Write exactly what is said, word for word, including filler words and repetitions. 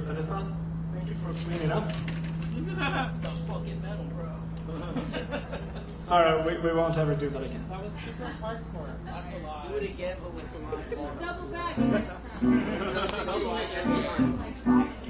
Teresa. Thank you for cleaning up. The fucking metal, bro. Sorry, we, we won't ever do that again. That was super hardcore. That's a lie. Do it again, but with my Double back next time.